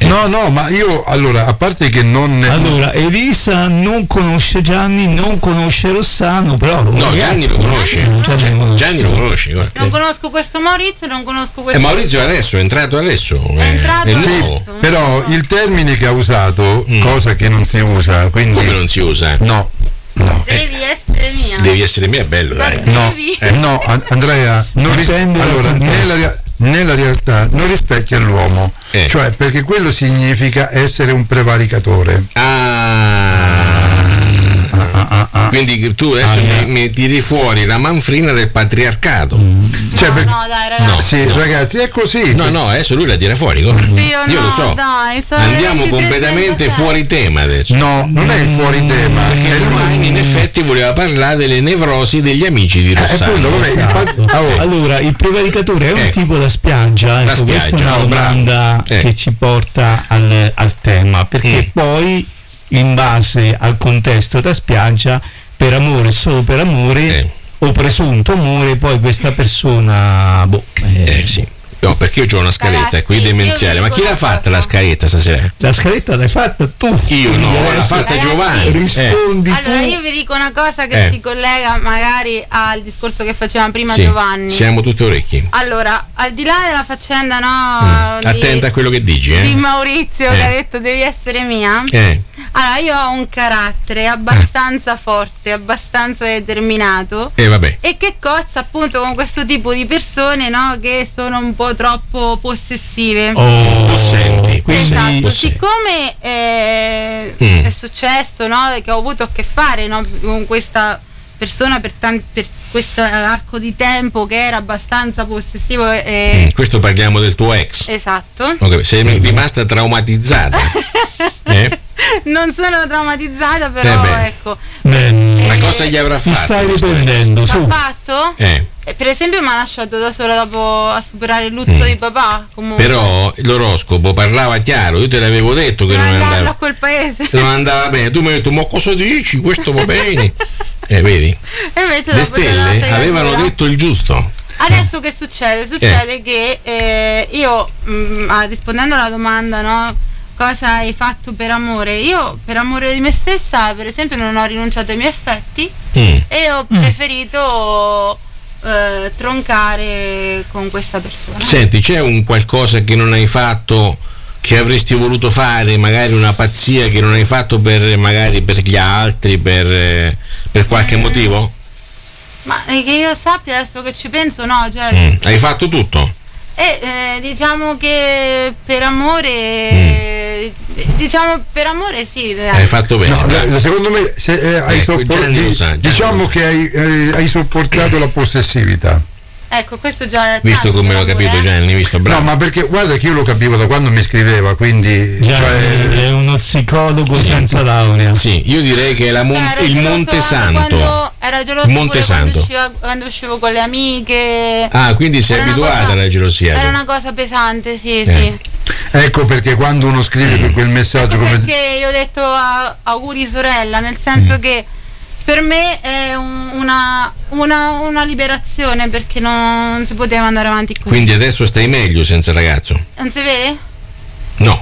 No, ma io allora, a parte che non. Allora, Elisa non conosce Gianni, non conosce Rossano, però. No, Gianni lo conosce. Gianni lo conosce. Guarda. Non conosco questo Maurizio, non conosco questo. Maurizio adesso è entrato adesso. È entrato sì, però il termine che ha usato, cosa che non si usa, quindi. Come non si usa? No. Devi essere mia. Devi essere mia, è bello, dai. No, Andrea, nella realtà non rispecchia l'uomo, cioè perché quello significa essere un prevaricatore. Quindi tu adesso mi tiri fuori la manfrina del patriarcato. Cioè, no, dai, ragazzi. Ragazzi, è così. No, adesso lui la tira fuori. Io lo so. Dai, andiamo completamente fuori tema adesso. No, non è fuori tema. Perché Giovanni in effetti voleva parlare delle nevrosi degli amici di Rossano. Allora, il prevaricatore è un tipo da spiaggia. Ecco, questa è una domanda che ci porta al tema, perché poi in base al contesto da spiaggia, per amore, solo per amore o presunto amore, poi questa persona sì. No, perché io ho una scaletta qui demenziale. Ma chi l'ha fatta la scaletta stasera? La scaletta l'hai fatta tu. Io no, l'ha fatta Giovanni. Rispondi tu. Allora io vi dico una cosa che si collega magari al discorso che faceva prima Giovanni. Siamo tutti orecchi. Allora, al di là della faccenda, attenta a quello che dici, di Maurizio che ha detto devi essere mia. Allora, io ho un carattere abbastanza forte, abbastanza determinato. E che cozza appunto con questo tipo di persone, no? Che sono un po' troppo possessive. Possenti. Esatto. Siccome è successo, no? Che ho avuto a che fare, no? Con questa persona per questo arco di tempo che era abbastanza possessivo. Questo parliamo del tuo ex. Esatto. Sei rimasta traumatizzata. Non sono traumatizzata, però ecco. Ma cosa gli avrà fatto? Mi stai riprendendo. Ha fatto? Per esempio mi ha lasciato da sola dopo a superare il lutto di papà. Comunque. Però l'oroscopo parlava chiaro, io te l'avevo detto che non andava a quel paese. Non andava bene. Tu mi hai detto, ma cosa dici? Questo va bene. Vedi? E invece le stelle avevano detto il giusto. Adesso che succede? Succede che io rispondendo alla domanda, no? Cosa hai fatto per amore? Io per amore di me stessa, per esempio, non ho rinunciato ai miei affetti e ho preferito troncare con questa persona. Senti, c'è un qualcosa che non hai fatto, che avresti voluto fare, magari una pazzia che non hai fatto magari per gli altri, per qualche motivo? Ma che io sappia, adesso che ci penso, no, cioè hai fatto tutto? Diciamo che per amore sì, hai fatto bene. No, secondo me diciamo che hai sopportato la possessività. Ecco, questo già è visto come l'ho capito Gianni, visto, bravo. No, ma perché guarda che io lo capivo da quando mi scriveva, quindi è uno psicologo senza laurea. Sì, io direi che è il Monte Santo. Era geloso Monte Santo. Quando uscivo con le amiche. Quindi sei abituata alla gelosia. Era una cosa pesante, sì. Ecco perché quando uno scrive per quel messaggio perché io ho detto auguri sorella, nel senso che per me è una liberazione, perché non si poteva andare avanti così. Quindi adesso stai meglio senza ragazzo? Non si vede? No,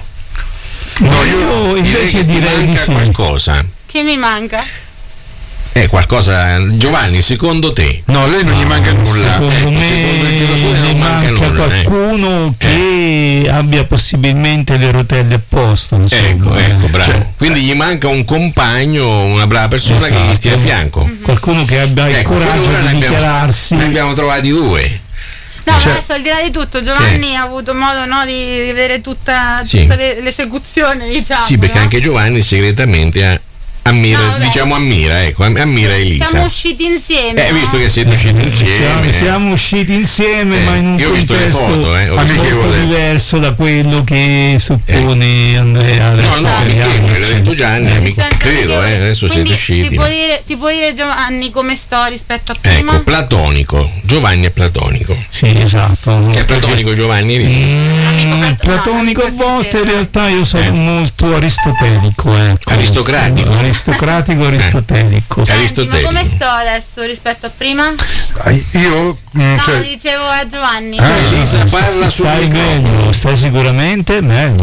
io invece direi di sì. Qualcosa. Che mi manca? Qualcosa, Giovanni, secondo te? No, lei non gli manca nulla. Secondo me non manca qualcuno che abbia possibilmente le rotelle a posto. Ecco, bravo. Quindi gli manca un compagno, una brava persona che gli stia a fianco. Qualcuno che abbia il coraggio di dichiararsi. Ne abbiamo trovati due. No, adesso al di là di tutto Giovanni ha avuto modo, no, di vedere tutta l'esecuzione, diciamo. Sì, perché anche Giovanni segretamente ammira Elisa. Siamo usciti insieme. Visto che siete usciti insieme. Siamo usciti insieme, ma in un contesto molto diverso da quello che suppone Andrea. No, l'ha detto Gianni, credo, adesso siete usciti. Ti può dire Giovanni come sto rispetto a prima? Ecco, platonico. Giovanni è platonico. Sì, esatto. È platonico Giovanni, Elisa? Platonico a volte, in realtà io sono molto aristotelico. Aristocratico. Aristocratico, aristotelico. Ma come sto adesso rispetto a prima? Io dicevo a Giovanni. Elisa parla stai meglio, stai sicuramente meglio.